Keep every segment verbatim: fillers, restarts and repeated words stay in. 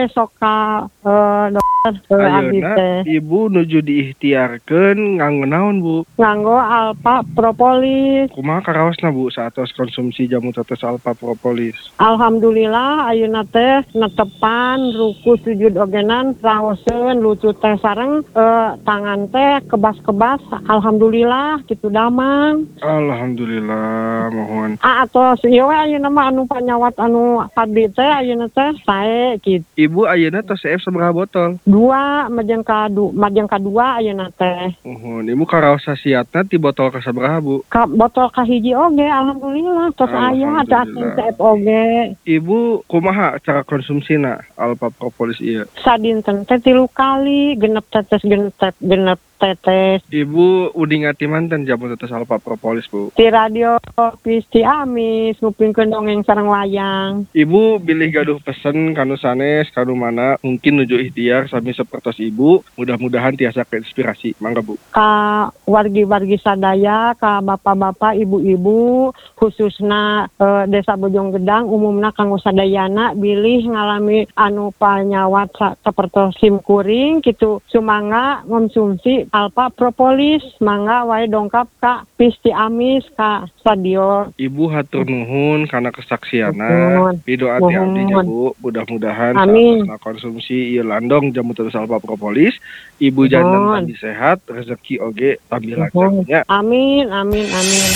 teh sok ka uh, dokter uh, abdi teh. Ibu nuju diikhtiarkeun nganggo naon, Bu? Nganggo alfa propolis. Kumaha karaosna, Bu, saatos konsumsi jamu tetes alfa propolis? Alhamdulillah ayeuna teh netepan ruku sujud ogenan raoseun lutut teh sareng uh, tangan teh kebas-kebas. Alhamdulillah kitu damang. Alhamdulillah mohon. Ah atos ieu we ayeuna mah anu panyawat anu abdi teh ayeuna teh sae kitu. Ibu ayeuna tos C F sabaraha botol? Dua majeng kadu majeng kadua ayeuna teh. Mohon ibu karaos sasiatna ti botol ka sabaraha, Bu? Ka botol kahiji oge alhamdulillah tos aya atuh C F oge. Ibu kumaha cara konsumsina alfa propolis ieu? Sadinten teh tilu kali genep tetes genep genep tetes. Ibu udah ngati manten jamu tetes alfa propolis, Bu? Di radio Pis Ciamis ngupingkeun dongeng sareng wayang. Ibu bilih gaduh pesen kanu sanes kanu mana mungkin nuju ikhtiar sami sapertos ibu, mudah-mudahan tiasa keinspirasi. Mangga, Bu. Ka wargi-wargi sadaya, ka bapak-bapak, ibu-ibu, khususna e, Desa Bojonggedang umumna kanggo sadayana bilih ngalami anu panyawat sapertos sim kuring kitu sumangga konsumsi alfa propolis. Mangga wae dongkap ka Pis Ciamis ka stadion. Ibu hatur nuhun karena kesaksiana. Pido ati abdi Bu, mudah-mudahan saat konsumsi ieu landong jamu tetes alfa propolis, ibu jantan tambah sehat, rezeki oge tambah lancar. Amin, amin, amin.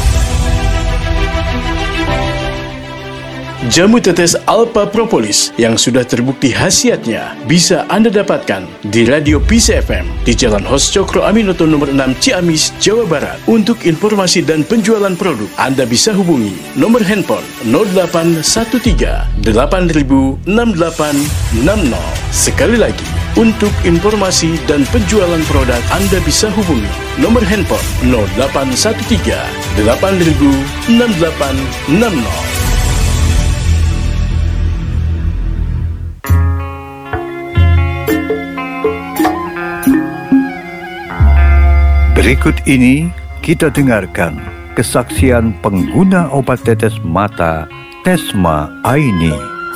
Jamu tetes alfa propolis yang sudah terbukti khasiatnya bisa Anda dapatkan di Radio Pis F M di Jalan Hos Cokro Aminoto nomor enam Ciamis, Jawa Barat. Untuk informasi dan penjualan produk, Anda bisa hubungi nomor handphone nol delapan satu tiga delapan nol enam delapan enam nol. Sekali lagi, untuk informasi dan penjualan produk, Anda bisa hubungi nomor handphone nol delapan satu tiga delapan nol enam delapan enam nol. Berikut ini kita dengarkan kesaksian pengguna obat tetes mata Tesma Aini.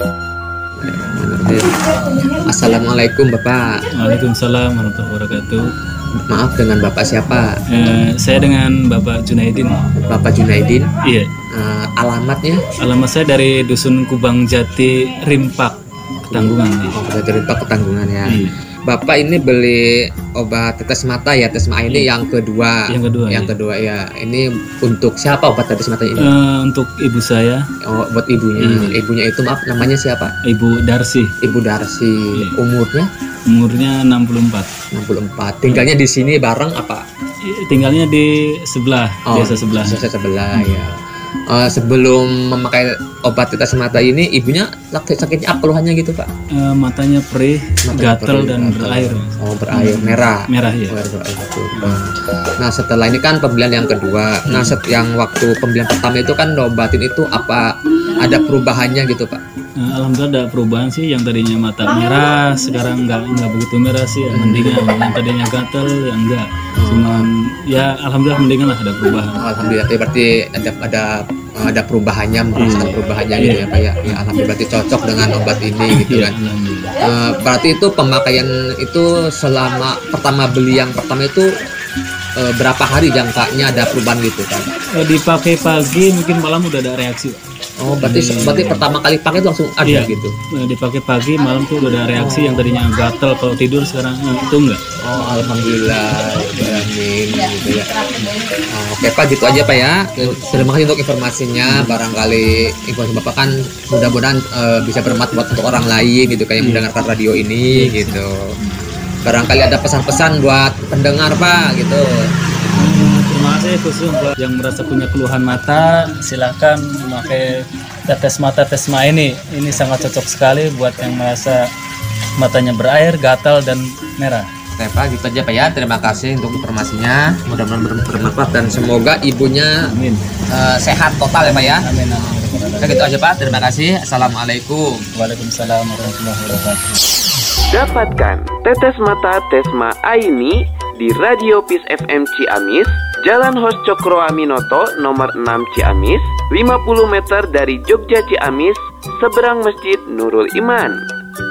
Assalamualaikum Bapak. Waalaikumsalam warahmatullahi wabarakatuh. Maaf, dengan Bapak siapa? Eh, saya dengan Bapak Junaidin. Bapak Junaidin? Iya. Uh, alamatnya? Alamat saya dari Dusun Kubang Jati, Rimpak, Ketanggungan. Oh, Jati Rimpak, Ketanggungan ya. Iya. Bapak ini beli obat tetes mata ya, Tesma ini yang kedua. Yang kedua. Yang ya. kedua ya. Ini untuk siapa obat tetes mata ini? Uh, untuk ibu saya. Oh, buat ibunya. Hmm. Ibunya itu maaf namanya siapa? Ibu Darsi. Ibu Darsi. Hmm. Umurnya? Umurnya enam puluh empat. enam puluh empat. Tinggalnya di sini bareng apa? Tinggalnya di sebelah, oh, desa sebelah. Desa sebelah hmm. ya. Uh, sebelum memakai obat tetes mata ini, ibunya sakitnya apa keluhannya gitu Pak? Uh, matanya perih, gatal dan gatel. Berair. Oh berair, merah. Merah ya. Berair, berair, hmm. Nah setelah ini kan pembelian yang kedua. Hmm. Nah set yang waktu pembelian pertama itu kan obatin itu apa ada perubahannya gitu Pak? Uh, Alhamdulillah ada perubahan sih. Yang tadinya mata merah sekarang nggak nggak begitu merah sih. Ya, mendingan. Yang tadinya gatal ya enggak. Hmm. Cuman ya alhamdulillah mendingan lah ada perubahan. Alhamdulillah berarti ada ada ada perubahannya, merasakan hmm. perubahannya gitu ya Pak ya. Ya alhamdulillah berarti cocok dengan obat ini gitu kan. Uh, berarti itu pemakaian itu selama pertama beli yang pertama itu uh, berapa hari jangkanya ada perubahan gitu kan? Uh, dipakai pagi mungkin malam udah ada reaksi. Oh berarti hmm. berarti pertama kali pakai itu langsung ada iya. gitu. Uh, dipakai pagi malam tuh udah ada reaksi. Oh. Yang tadinya gatal kalau tidur sekarang itu enggak. Oh alhamdulillah. Amin gitu ya. Oh, oke Pak gitu aja Pak ya. Terima kasih untuk informasinya. Barangkali informasi Bapak kan mudah-mudahan uh, bisa bermanfaat buat untuk orang lain gitu kayak hmm. mendengarkan radio ini hmm. gitu. Barangkali ada pesan-pesan buat pendengar Pak gitu. Hmm, terima kasih khusus buat yang merasa punya keluhan mata, silakan memakai tetes mata Tesma ini. Ini sangat cocok sekali buat yang merasa matanya berair, gatal dan merah. Oke Pak, gitu aja Pak ya. Terima kasih untuk informasinya. Mudah-mudahan bermanfaat dan semoga ibunya amin. Uh, sehat total ya Pak ya. Amin. amin. Oke gitu aja Pak. Terima kasih. Assalamualaikum. Waalaikumsalam warahmatullahi wabarakatuh. Dapatkan tetes mata Tesma Aini di Radio Pis F M Ciamis, Jalan Hos Cokro Aminoto nomor enam Ciamis, lima puluh meter dari Jogja Ciamis, seberang Masjid Nurul Iman.